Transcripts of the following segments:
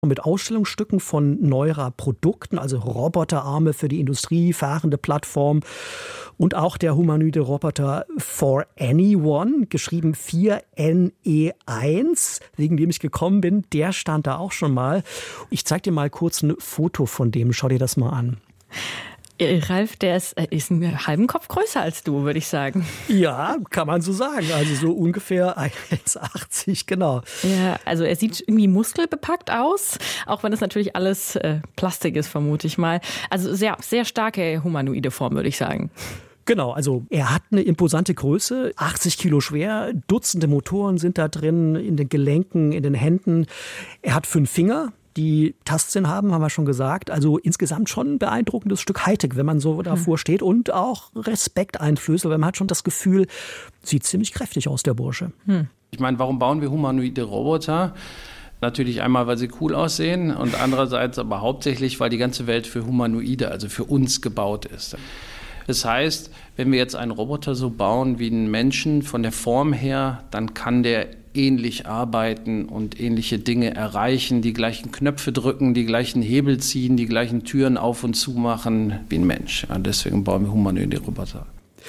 mit Ausstellungsstücken von Neura-Produkten, also Roboterarme für die Industrie, fahrende Plattform und auch der humanoide Roboter For Anyone, geschrieben 4NE1, wegen dem ich gekommen bin, der stand da auch schon mal. Ich zeige dir mal kurz ein Foto von dem, schau dir das mal an. Ralf, der ist einen halben Kopf größer als du, würde ich sagen. Ja, kann man so sagen. Also so ungefähr 1,80, genau. Ja, also er sieht irgendwie muskelbepackt aus, auch wenn es natürlich alles Plastik ist, vermute ich mal. Also sehr, sehr starke humanoide Form, würde ich sagen. Genau, also er hat eine imposante Größe, 80 Kilo schwer, Dutzende Motoren sind da drin, in den Gelenken, in den Händen. Er hat 5 Finger. Die Tastsinn haben wir schon gesagt. Also insgesamt schon ein beeindruckendes Stück Hightech, wenn man so davor steht. Und auch Respekt einflößt. Weil man hat schon das Gefühl, sieht ziemlich kräftig aus, der Bursche. Ich meine, warum bauen wir humanoide Roboter? Natürlich einmal, weil sie cool aussehen und andererseits aber hauptsächlich, weil die ganze Welt für Humanoide, also für uns gebaut ist. Das heißt, wenn wir jetzt einen Roboter so bauen wie einen Menschen von der Form her, dann kann der ähnlich arbeiten und ähnliche Dinge erreichen, die gleichen Knöpfe drücken, die gleichen Hebel ziehen, die gleichen Türen auf und zu machen wie ein Mensch. Und deswegen bauen wir humanoide Roboter.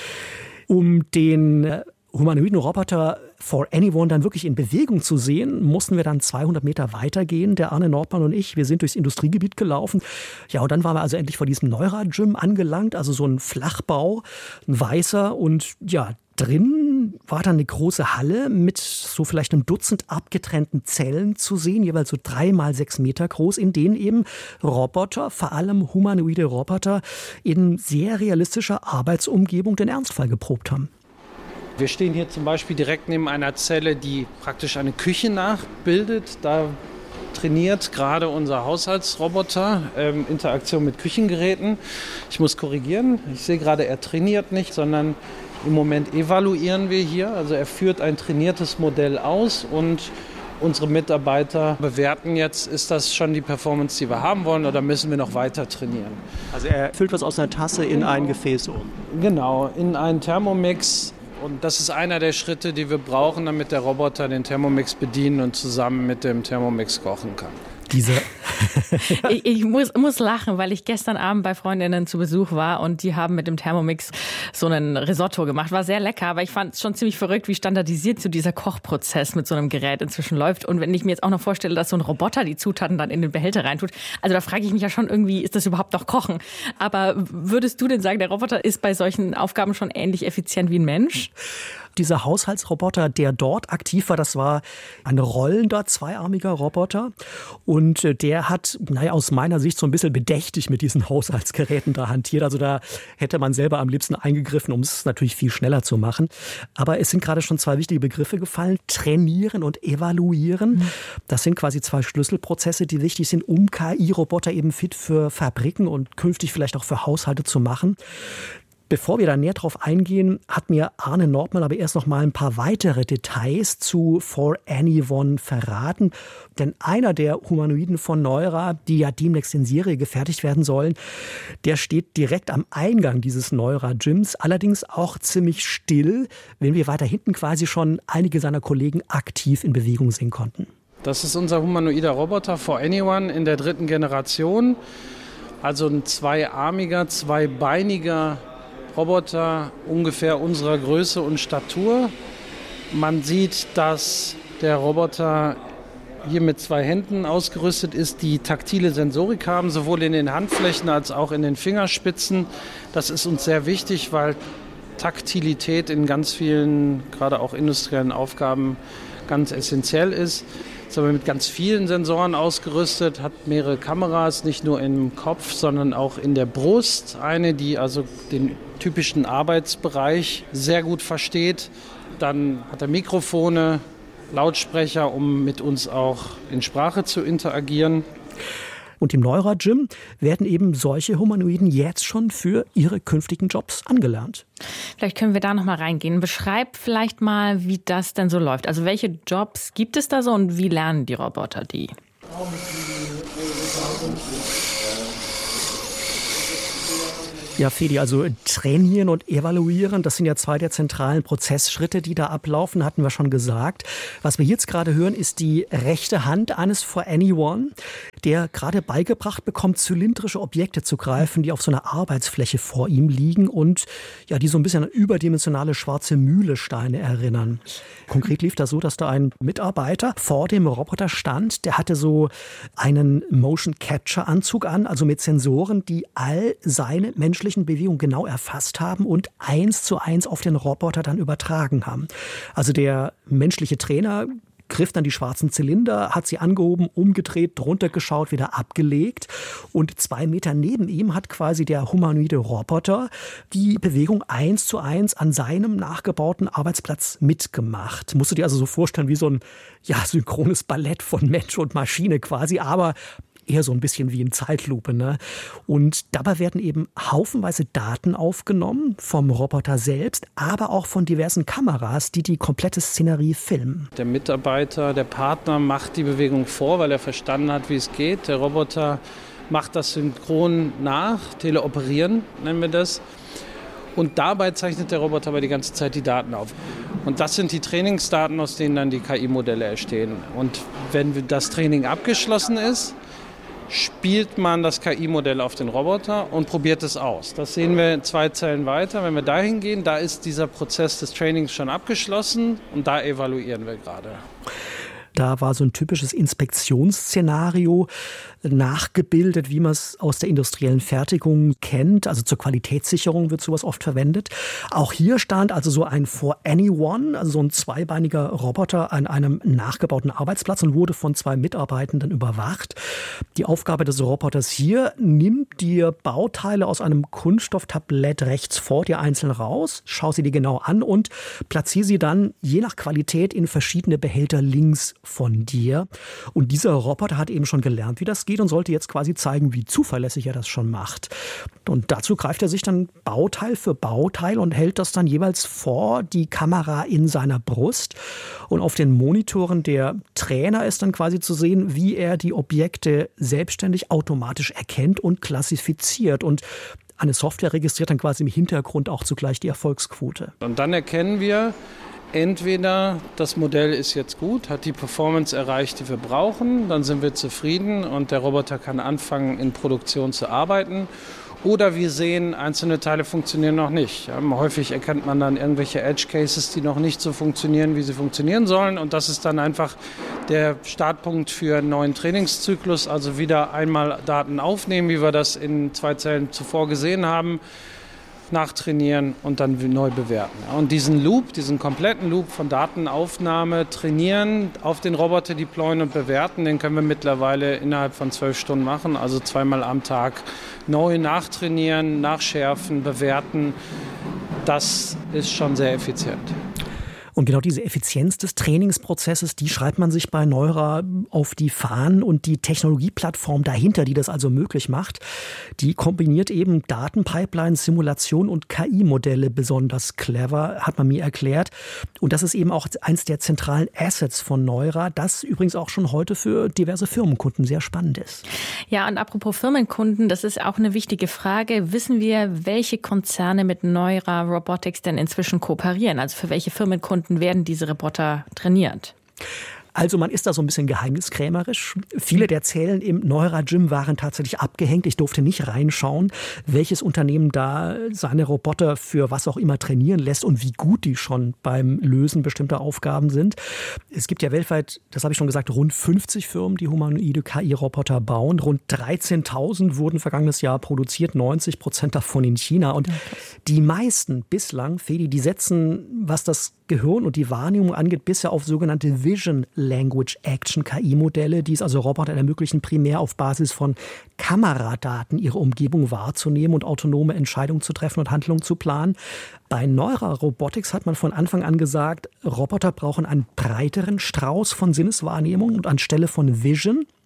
Um den humanoiden Roboter For Anyone dann wirklich in Bewegung zu sehen, mussten wir dann 200 Meter weitergehen, der Arne Nordmann und ich. Wir sind durchs Industriegebiet gelaufen. Ja, und dann waren wir also endlich vor diesem Neura-Gym angelangt, also so ein Flachbau, ein weißer. Und ja, drin war dann eine große Halle mit so vielleicht einem Dutzend abgetrennten Zellen zu sehen, jeweils so 3 mal 6 Meter groß, in denen eben Roboter, vor allem humanoide Roboter, in sehr realistischer Arbeitsumgebung den Ernstfall geprobt haben. Wir stehen hier zum Beispiel direkt neben einer Zelle, die praktisch eine Küche nachbildet. Da trainiert gerade unser Haushaltsroboter Interaktion mit Küchengeräten. Ich muss korrigieren, ich sehe gerade, er trainiert nicht, sondern im Moment evaluieren wir hier. Also er führt ein trainiertes Modell aus und unsere Mitarbeiter bewerten jetzt, ist das schon die Performance, die wir haben wollen, oder müssen wir noch weiter trainieren. Also er füllt was aus einer Tasse in ein Gefäß um. Genau, in einen Thermomix. Und das ist einer der Schritte, die wir brauchen, damit der Roboter den Thermomix bedienen und zusammen mit dem Thermomix kochen kann. Ich muss lachen, weil ich gestern Abend bei Freundinnen zu Besuch war und die haben mit dem Thermomix so einen Risotto gemacht. War sehr lecker, aber ich fand es schon ziemlich verrückt, wie standardisiert so dieser Kochprozess mit so einem Gerät inzwischen läuft. Und wenn ich mir jetzt auch noch vorstelle, dass so ein Roboter die Zutaten dann in den Behälter reintut, also da frage ich mich ja schon irgendwie, ist das überhaupt noch Kochen? Aber würdest du denn sagen, der Roboter ist bei solchen Aufgaben schon ähnlich effizient wie ein Mensch? Dieser Haushaltsroboter, der dort aktiv war, das war ein rollender, zweiarmiger Roboter. Und der hat, aus meiner Sicht so ein bisschen bedächtig mit diesen Haushaltsgeräten da hantiert. Also da hätte man selber am liebsten eingegriffen, um es natürlich viel schneller zu machen. Aber es sind gerade schon 2 wichtige Begriffe gefallen. Trainieren und evaluieren. Das sind quasi 2 Schlüsselprozesse, die wichtig sind, um KI-Roboter eben fit für Fabriken und künftig vielleicht auch für Haushalte zu machen. Bevor wir da näher drauf eingehen, hat mir Arne Nordmann aber erst noch mal ein paar weitere Details zu For Anyone verraten. Denn einer der Humanoiden von Neura, die ja demnächst in Serie gefertigt werden sollen, der steht direkt am Eingang dieses Neura-Gyms. Allerdings auch ziemlich still, wenn wir weiter hinten quasi schon einige seiner Kollegen aktiv in Bewegung sehen konnten. Das ist unser humanoider Roboter For Anyone in der 3. Generation. Also ein zweiarmiger, zweibeiniger Roboter ungefähr unserer Größe und Statur. Man sieht, dass der Roboter hier mit 2 Händen ausgerüstet ist, die taktile Sensorik haben, sowohl in den Handflächen als auch in den Fingerspitzen. Das ist uns sehr wichtig, weil Taktilität in ganz vielen, gerade auch industriellen Aufgaben ganz essentiell ist. Ist aber mit ganz vielen Sensoren ausgerüstet, hat mehrere Kameras, nicht nur im Kopf, sondern auch in der Brust. Eine, die also den typischen Arbeitsbereich sehr gut versteht. Dann hat er Mikrofone, Lautsprecher, um mit uns auch in Sprache zu interagieren. Und im Neura-Gym werden eben solche Humanoiden jetzt schon für ihre künftigen Jobs angelernt. Vielleicht können wir da noch mal reingehen. Beschreib vielleicht mal, wie das denn so läuft. Also welche Jobs gibt es da so und wie lernen die Roboter die? Ja, Fedi, also trainieren und evaluieren, das sind ja zwei der zentralen Prozessschritte, die da ablaufen, hatten wir schon gesagt. Was wir jetzt gerade hören, ist die rechte Hand eines For Anyone, der gerade beigebracht bekommt, zylindrische Objekte zu greifen, die auf so einer Arbeitsfläche vor ihm liegen und ja, die so ein bisschen an überdimensionale schwarze Mühlesteine erinnern. Konkret lief das so, dass da ein Mitarbeiter vor dem Roboter stand, der hatte so einen Motion Capture Anzug an, also mit Sensoren, die all seine menschlichen Bewegungen genau erfasst haben und 1:1 auf den Roboter dann übertragen haben. Also der menschliche Trainer griff dann die schwarzen Zylinder, hat sie angehoben, umgedreht, drunter geschaut, wieder abgelegt. Und 2 Meter neben ihm hat quasi der humanoide Roboter die Bewegung 1:1 an seinem nachgebauten Arbeitsplatz mitgemacht. Musst du dir also so vorstellen wie so ein synchrones Ballett von Mensch und Maschine quasi, aber eher so ein bisschen wie in Zeitlupe, ne? Und dabei werden eben haufenweise Daten aufgenommen vom Roboter selbst, aber auch von diversen Kameras, die die komplette Szenerie filmen. Der Mitarbeiter, der Partner macht die Bewegung vor, weil er verstanden hat, wie es geht. Der Roboter macht das synchron nach, teleoperieren nennen wir das. Und dabei zeichnet der Roboter aber die ganze Zeit die Daten auf. Und das sind die Trainingsdaten, aus denen dann die KI-Modelle entstehen. Und wenn das Training abgeschlossen ist, spielt man das KI-Modell auf den Roboter und probiert es aus. Das sehen wir 2 Zeilen weiter. Wenn wir dahin gehen, da ist dieser Prozess des Trainings schon abgeschlossen und da evaluieren wir gerade. Da war so ein typisches Inspektionsszenario nachgebildet, wie man es aus der industriellen Fertigung kennt. Also zur Qualitätssicherung wird sowas oft verwendet. Auch hier stand also so ein For Anyone, also so ein zweibeiniger Roboter an einem nachgebauten Arbeitsplatz und wurde von 2 Mitarbeitenden überwacht. Die Aufgabe des Roboters hier: nimmt dir Bauteile aus einem Kunststofftablett rechts vor dir einzeln raus, schau sie dir genau an und platziere sie dann je nach Qualität in verschiedene Behälter links von dir. Und dieser Roboter hat eben schon gelernt, wie das geht und sollte jetzt quasi zeigen, wie zuverlässig er das schon macht. Und dazu greift er sich dann Bauteil für Bauteil und hält das dann jeweils vor die Kamera in seiner Brust. Und auf den Monitoren der Trainer ist dann quasi zu sehen, wie er die Objekte selbstständig automatisch erkennt und klassifiziert. Und eine Software registriert dann quasi im Hintergrund auch zugleich die Erfolgsquote. Und dann erkennen wir, entweder das Modell ist jetzt gut, hat die Performance erreicht, die wir brauchen, dann sind wir zufrieden und der Roboter kann anfangen, in Produktion zu arbeiten. Oder wir sehen, einzelne Teile funktionieren noch nicht. Ja, häufig erkennt man dann irgendwelche Edge Cases, die noch nicht so funktionieren, wie sie funktionieren sollen. Und das ist dann einfach der Startpunkt für einen neuen Trainingszyklus. Also wieder einmal Daten aufnehmen, wie wir das in 2 Zellen zuvor gesehen haben, nachtrainieren und dann neu bewerten. Und diesen kompletten Loop von Datenaufnahme, trainieren, auf den Roboter deployen und bewerten, den können wir mittlerweile innerhalb von 12 Stunden machen, also 2-mal am Tag neu nachtrainieren, nachschärfen, bewerten. Das ist schon sehr effizient. Und genau diese Effizienz des Trainingsprozesses, die schreibt man sich bei Neura auf die Fahnen, und die Technologieplattform dahinter, die das also möglich macht, die kombiniert eben Datenpipelines, Simulation und KI-Modelle besonders clever, hat man mir erklärt. Und das ist eben auch eins der zentralen Assets von Neura, das übrigens auch schon heute für diverse Firmenkunden sehr spannend ist. Ja, und apropos Firmenkunden, das ist auch eine wichtige Frage. Wissen wir, welche Konzerne mit Neura Robotics denn inzwischen kooperieren? Also für welche Firmenkunden werden diese Roboter trainiert? Also man ist da so ein bisschen geheimniskrämerisch. Viele der Zellen im Neura Gym waren tatsächlich abgehängt. Ich durfte nicht reinschauen, welches Unternehmen da seine Roboter für was auch immer trainieren lässt und wie gut die schon beim Lösen bestimmter Aufgaben sind. Es gibt ja weltweit, das habe ich schon gesagt, rund 50 Firmen, die humanoide KI-Roboter bauen. Rund 13.000 wurden vergangenes Jahr produziert, 90% davon in China. Und die meisten bislang, Fedi, die setzen, was das Gehirn und die Wahrnehmung angeht, bisher auf sogenannte Vision Language Action KI-Modelle, die es also Robotern ermöglichen, primär auf Basis von Kameradaten ihre Umgebung wahrzunehmen und autonome Entscheidungen zu treffen und Handlungen zu planen. Bei Neura Robotics hat man von Anfang an gesagt, Roboter brauchen einen breiteren Strauß von Sinneswahrnehmung und anstelle von Vision,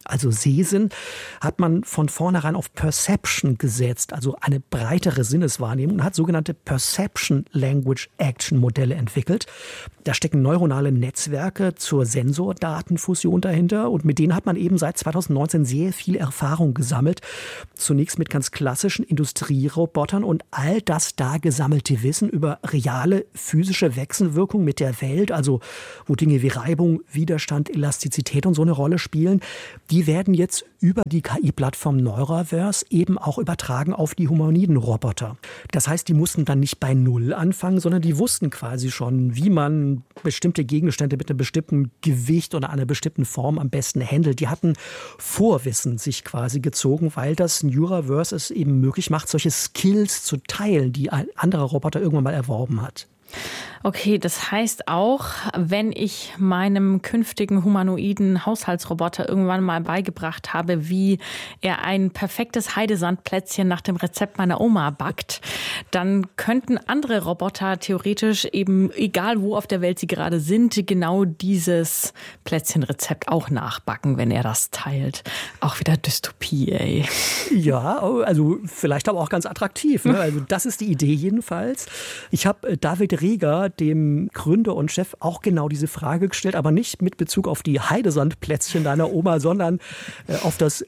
also Sehsinn, hat man von vornherein auf Perception gesetzt, also eine breitere Sinneswahrnehmung, und hat sogenannte Perception Language Action Modelle entwickelt. Da stecken neuronale Netzwerke zur Sensordatenfusion dahinter und mit denen hat man eben seit 2019 sehr viel Erfahrung gesammelt. Zunächst mit ganz klassischen Industrierobotern und all das da gesammelte Wissen über reale physische Wechselwirkungen mit der Welt, also wo Dinge wie Reibung, Widerstand, Elastizität und so eine Rolle spielen, die werden jetzt über die KI-Plattform Neuraverse eben auch übertragen auf die humanoiden Roboter. Das heißt, die mussten dann nicht bei Null anfangen, sondern die wussten quasi schon, wie man bestimmte Gegenstände mit einem bestimmten Gewicht oder einer bestimmten Form am besten handelt. Die hatten Vorwissen sich quasi gezogen, weil das Neuraverse es eben möglich macht, solche Skills zu teilen, die ein anderer Roboter irgendwann mal erworben hat. Okay, das heißt auch, wenn ich meinem künftigen humanoiden Haushaltsroboter irgendwann mal beigebracht habe, wie er ein perfektes Heidesandplätzchen nach dem Rezept meiner Oma backt, dann könnten andere Roboter theoretisch eben, egal wo auf der Welt sie gerade sind, genau dieses Plätzchenrezept auch nachbacken, wenn er das teilt. Auch wieder Dystopie, ey. Ja, also vielleicht aber auch ganz attraktiv, ne? Also das ist die Idee jedenfalls. Ich habe David Reger, dem Gründer und Chef, auch genau diese Frage gestellt, aber nicht mit Bezug auf die Heidesandplätzchen deiner Oma, sondern auf das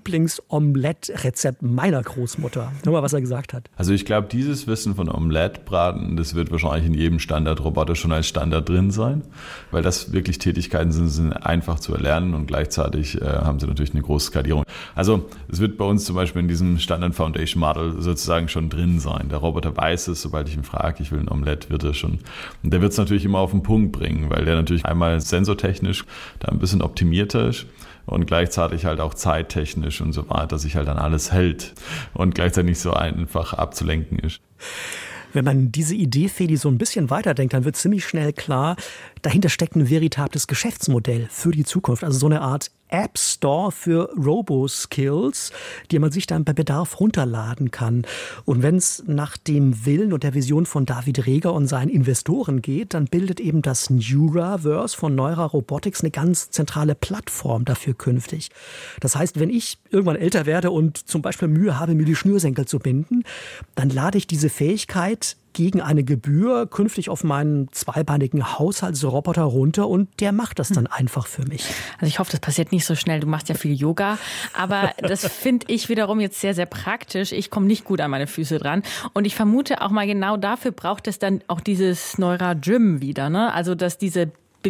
Lieblingsomelette-Rezept meiner Großmutter. Hör mal, was er gesagt hat. Also ich glaube, dieses Wissen von Omelette-Braten, das wird wahrscheinlich in jedem Standardroboter schon als Standard drin sein, weil das wirklich Tätigkeiten sind einfach zu erlernen und gleichzeitig haben sie natürlich eine große Skalierung. Also es wird bei uns zum Beispiel in diesem Standard Foundation Model sozusagen schon drin sein. Der Roboter weiß es, sobald ich ihn frage, ich will ein Omelette, wird er schon. Und der wird es natürlich immer auf den Punkt bringen, weil der natürlich einmal sensortechnisch da ein bisschen optimierter ist und gleichzeitig halt auch zeittechnisch und so weiter sich halt an alles hält und gleichzeitig nicht so einfach abzulenken ist. Wenn man diese Idee, Fedi, so ein bisschen weiterdenkt, dann wird ziemlich schnell klar, dahinter steckt ein veritables Geschäftsmodell für die Zukunft. Also so eine Art App Store für Robo-Skills, die man sich dann bei Bedarf runterladen kann. Und wenn es nach dem Willen und der Vision von David Reger und seinen Investoren geht, dann bildet eben das Neuraverse von Neura Robotics eine ganz zentrale Plattform dafür künftig. Das heißt, wenn ich irgendwann älter werde und zum Beispiel Mühe habe, mir die Schnürsenkel zu binden, dann lade ich diese Fähigkeit gegen eine Gebühr künftig auf meinen zweibeinigen Haushaltsroboter runter und der macht das dann einfach für mich. Also ich hoffe, das passiert nicht so schnell. Du machst ja viel Yoga, aber das finde ich wiederum jetzt sehr, sehr praktisch. Ich komme nicht gut an meine Füße dran und ich vermute auch mal genau dafür braucht es dann auch dieses Neura Gym wieder, ne? Also dass diese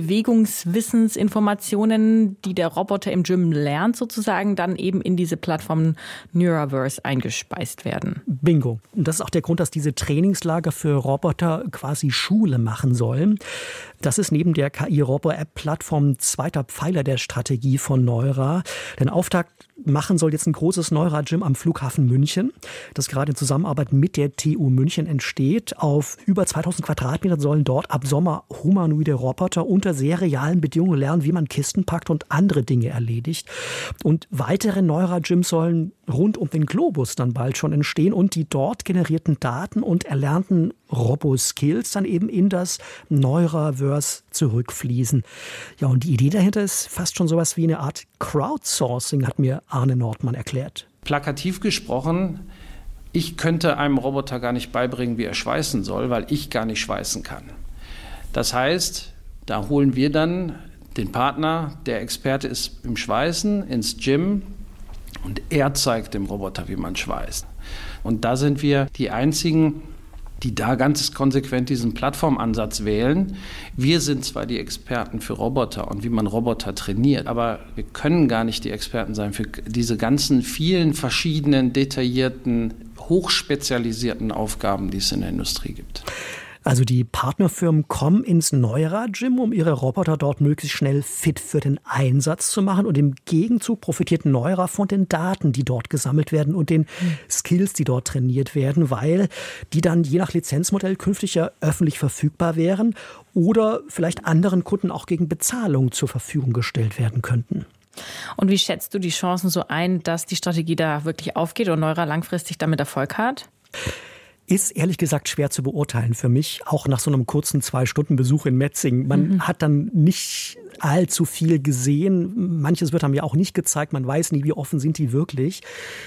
Bewegungswissensinformationen, die der Roboter im Gym lernt, sozusagen dann eben in diese Plattform Neuraverse eingespeist werden. Bingo. Und das ist auch der Grund, dass diese Trainingslager für Roboter quasi Schule machen sollen. Das ist neben der KI-Robo-App-Plattform ein zweiter Pfeiler der Strategie von Neura. Den Auftakt machen soll jetzt ein großes Neura-Gym am Flughafen München, das gerade in Zusammenarbeit mit der TU München entsteht. Auf über 2000 Quadratmetern sollen dort ab Sommer humanoide Roboter unter sehr realen Bedingungen lernen, wie man Kisten packt und andere Dinge erledigt. Und weitere Neura-Gyms sollen rund um den Globus dann bald schon entstehen und die dort generierten Daten und erlernten Robo-Skills dann eben in das Neuraverse zurückfließen. Ja, und die Idee dahinter ist fast schon sowas wie eine Art Crowdsourcing, hat mir Arne Nordmann erklärt. Plakativ gesprochen, ich könnte einem Roboter gar nicht beibringen, wie er schweißen soll, weil ich gar nicht schweißen kann. Das heißt, da holen wir dann den Partner, der Experte ist im Schweißen, ins Gym und er zeigt dem Roboter, wie man schweißt. Und da sind wir die Einzigen, die da ganz konsequent diesen Plattformansatz wählen. Wir sind zwar die Experten für Roboter und wie man Roboter trainiert, aber wir können gar nicht die Experten sein für diese ganzen vielen verschiedenen, detaillierten, hochspezialisierten Aufgaben, die es in der Industrie gibt. Also die Partnerfirmen kommen ins Neura-Gym, um ihre Roboter dort möglichst schnell fit für den Einsatz zu machen. Und im Gegenzug profitiert Neura von den Daten, die dort gesammelt werden und den Skills, die dort trainiert werden, weil die dann je nach Lizenzmodell künftig ja öffentlich verfügbar wären oder vielleicht anderen Kunden auch gegen Bezahlung zur Verfügung gestellt werden könnten. Und wie schätzt du die Chancen so ein, dass die Strategie da wirklich aufgeht und Neura langfristig damit Erfolg hat? Ist ehrlich gesagt schwer zu beurteilen für mich, auch nach so einem kurzen 2-Stunden-Besuch in Metzingen. Man hat dann nicht allzu viel gesehen. Manches wird einem ja auch nicht gezeigt. Man weiß nie, wie offen sind die wirklich.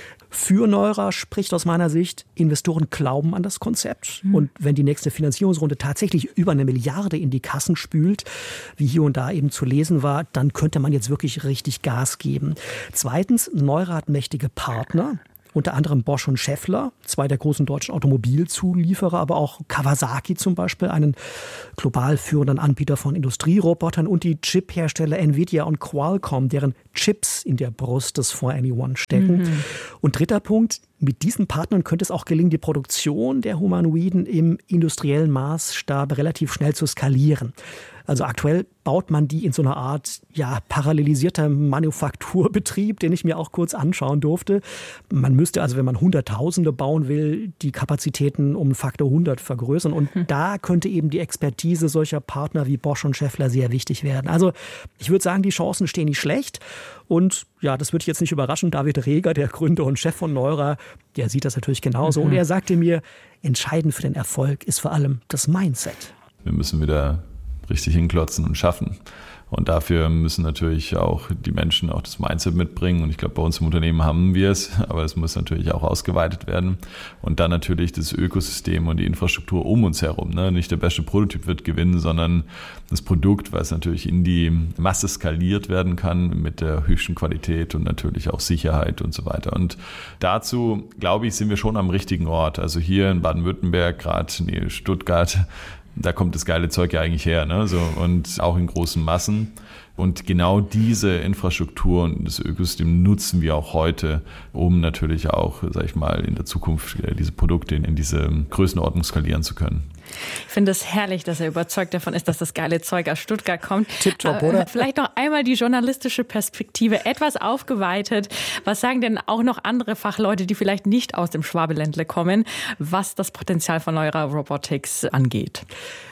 Für Neura spricht aus meiner Sicht, Investoren glauben an das Konzept. Und wenn die nächste Finanzierungsrunde tatsächlich über 1 Milliarde in die Kassen spült, wie hier und da eben zu lesen war, dann könnte man jetzt wirklich richtig Gas geben. Zweitens, Neura hat mächtige Partner. Unter anderem Bosch und Schaeffler, 2 der großen deutschen Automobilzulieferer, aber auch Kawasaki zum Beispiel, einen global führenden Anbieter von Industrierobotern, und die Chip-Hersteller Nvidia und Qualcomm, deren Chips in der Brust des For Anyone stecken. Und dritter Punkt, mit diesen Partnern könnte es auch gelingen, die Produktion der Humanoiden im industriellen Maßstab relativ schnell zu skalieren. Also aktuell baut man die in so einer Art parallelisierter Manufakturbetrieb, den ich mir auch kurz anschauen durfte. Man müsste also, wenn man Hunderttausende bauen will, die Kapazitäten um Faktor 100 vergrößern. Und da könnte eben die Expertise solcher Partner wie Bosch und Schaeffler sehr wichtig werden. Also ich würde sagen, die Chancen stehen nicht schlecht. Und ja, das würde ich jetzt nicht überraschen. David Reger, der Gründer und Chef von Neura, der sieht das natürlich genauso. Und er sagte mir, entscheidend für den Erfolg ist vor allem das Mindset. Wir müssen wieder richtig hinklotzen und schaffen. Und dafür müssen natürlich auch die Menschen auch das Mindset mitbringen. Und ich glaube, bei uns im Unternehmen haben wir es, aber es muss natürlich auch ausgeweitet werden. Und dann natürlich das Ökosystem und die Infrastruktur um uns herum. Ne? Nicht der beste Prototyp wird gewinnen, sondern das Produkt, weil es natürlich in die Masse skaliert werden kann mit der höchsten Qualität und natürlich auch Sicherheit und so weiter. Und dazu, glaube ich, sind wir schon am richtigen Ort. Also hier in Baden-Württemberg, gerade Stuttgart, da kommt das geile Zeug ja eigentlich her, ne? So, und auch in großen Massen. Und genau diese Infrastruktur und das Ökosystem nutzen wir auch heute, um natürlich auch, sag ich mal, in der Zukunft diese Produkte in diese Größenordnung skalieren zu können. Ich finde es herrlich, dass er überzeugt davon ist, dass das geile Zeug aus Stuttgart kommt. Tipptopp, oder? Vielleicht noch einmal die journalistische Perspektive etwas aufgeweitet. Was sagen denn auch noch andere Fachleute, die vielleicht nicht aus dem Schwabeländle kommen, was das Potenzial von Neura Robotics angeht?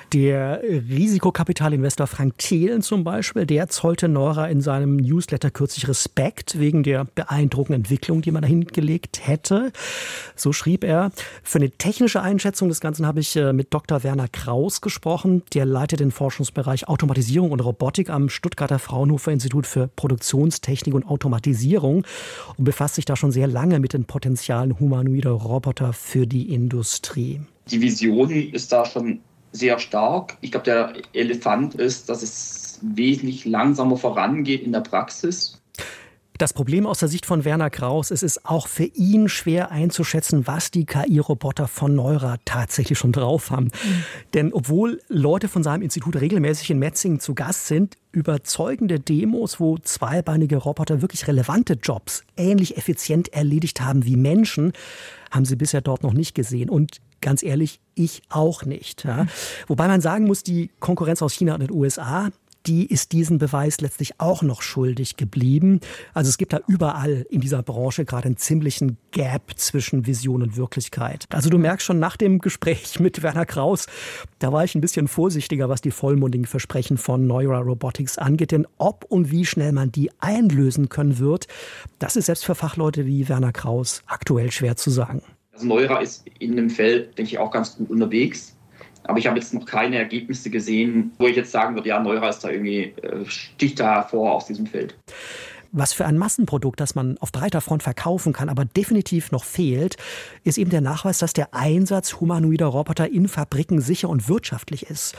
Der Risikokapitalinvestor Frank Thelen zum Beispiel, der zollte Neura in seinem Newsletter kürzlich Respekt wegen der beeindruckenden Entwicklung, die man da hingelegt hätte. So schrieb er. Für eine technische Einschätzung des Ganzen habe ich mit Dr. Werner Kraus gesprochen. Der leitet den Forschungsbereich Automatisierung und Robotik am Stuttgarter Fraunhofer Institut für Produktionstechnik und Automatisierung und befasst sich da schon sehr lange mit den Potenzialen humanoider Roboter für die Industrie. Die Vision ist da schon sehr stark. Ich glaube, der Elefant ist, dass es wesentlich langsamer vorangeht in der Praxis. Das Problem aus der Sicht von Werner Kraus, es ist auch für ihn schwer einzuschätzen, was die KI-Roboter von Neura tatsächlich schon drauf haben. Denn obwohl Leute von seinem Institut regelmäßig in Metzingen zu Gast sind, überzeugende Demos, wo zweibeinige Roboter wirklich relevante Jobs ähnlich effizient erledigt haben wie Menschen, haben sie bisher dort noch nicht gesehen. Und ganz ehrlich, ich auch nicht. Ja. Wobei man sagen muss, die Konkurrenz aus China und den USA, die ist diesen Beweis letztlich auch noch schuldig geblieben. Also es gibt da überall in dieser Branche gerade einen ziemlichen Gap zwischen Vision und Wirklichkeit. Also du merkst schon nach dem Gespräch mit Werner Kraus, da war ich ein bisschen vorsichtiger, was die vollmundigen Versprechen von Neura Robotics angeht. Denn ob und wie schnell man die einlösen können wird, das ist selbst für Fachleute wie Werner Kraus aktuell schwer zu sagen. Also Neura ist in dem Feld, denke ich, auch ganz gut unterwegs. Aber ich habe jetzt noch keine Ergebnisse gesehen, wo ich jetzt sagen würde, ja, Neura ist da irgendwie, sticht da hervor aus diesem Feld. Was für ein Massenprodukt, das man auf breiter Front verkaufen kann, aber definitiv noch fehlt, ist eben der Nachweis, dass der Einsatz humanoider Roboter in Fabriken sicher und wirtschaftlich ist.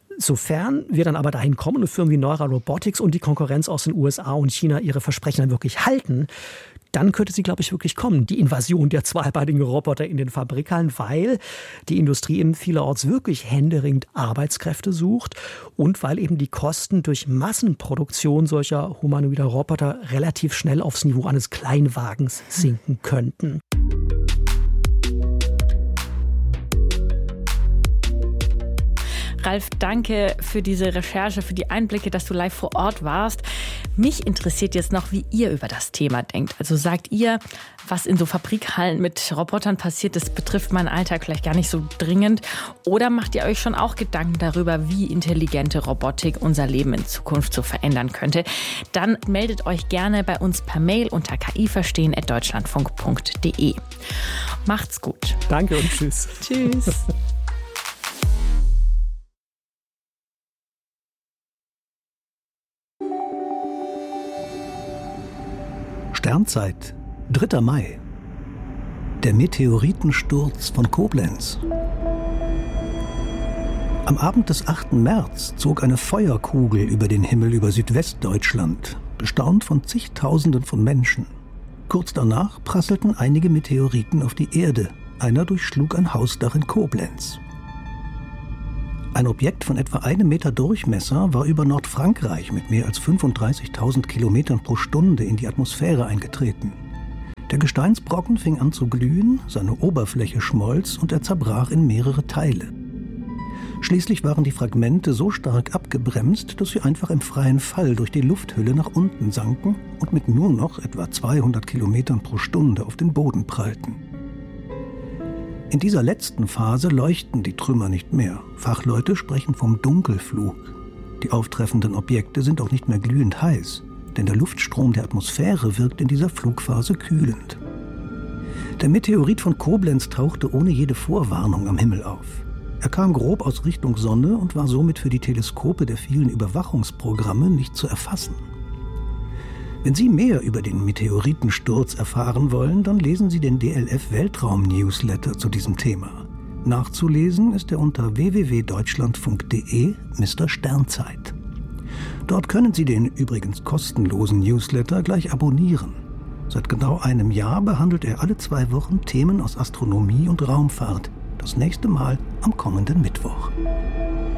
Sofern wir dann aber dahin kommen und Firmen wie Neura Robotics und die Konkurrenz aus den USA und China ihre Versprechen dann wirklich halten, dann könnte sie, glaube ich, wirklich kommen, die Invasion der zweibeinigen Roboter in den Fabrikhallen, weil die Industrie eben vielerorts wirklich händeringend Arbeitskräfte sucht und weil eben die Kosten durch Massenproduktion solcher humanoider Roboter relativ schnell aufs Niveau eines Kleinwagens sinken könnten. Ralf, danke für diese Recherche, für die Einblicke, dass du live vor Ort warst. Mich interessiert jetzt noch, wie ihr über das Thema denkt. Also sagt ihr, was in so Fabrikhallen mit Robotern passiert, das betrifft meinen Alltag vielleicht gar nicht so dringend? Oder macht ihr euch schon auch Gedanken darüber, wie intelligente Robotik unser Leben in Zukunft so verändern könnte? Dann meldet euch gerne bei uns per Mail unter kiverstehen@deutschlandfunk.de. Macht's gut. Danke und tschüss. Tschüss. Sternzeit, 3. Mai. Der Meteoritensturz von Koblenz. Am Abend des 8. März zog eine Feuerkugel über den Himmel über Südwestdeutschland, bestaunt von zigtausenden von Menschen. Kurz danach prasselten einige Meteoriten auf die Erde. Einer durchschlug ein Hausdach in Koblenz. Ein Objekt von etwa 1 Meter Durchmesser war über Nordfrankreich mit mehr als 35.000 Kilometern pro Stunde in die Atmosphäre eingetreten. Der Gesteinsbrocken fing an zu glühen, seine Oberfläche schmolz und er zerbrach in mehrere Teile. Schließlich waren die Fragmente so stark abgebremst, dass sie einfach im freien Fall durch die Lufthülle nach unten sanken und mit nur noch etwa 200 Kilometern pro Stunde auf den Boden prallten. In dieser letzten Phase leuchten die Trümmer nicht mehr. Fachleute sprechen vom Dunkelflug. Die auftreffenden Objekte sind auch nicht mehr glühend heiß, denn der Luftstrom der Atmosphäre wirkt in dieser Flugphase kühlend. Der Meteorit von Koblenz tauchte ohne jede Vorwarnung am Himmel auf. Er kam grob aus Richtung Sonne und war somit für die Teleskope der vielen Überwachungsprogramme nicht zu erfassen. Wenn Sie mehr über den Meteoritensturz erfahren wollen, dann lesen Sie den DLF-Weltraum-Newsletter zu diesem Thema. Nachzulesen ist er unter www.deutschlandfunk.de Mr. Sternzeit. Dort können Sie den übrigens kostenlosen Newsletter gleich abonnieren. Seit genau einem Jahr behandelt er alle 2 Wochen Themen aus Astronomie und Raumfahrt. Das nächste Mal am kommenden Mittwoch.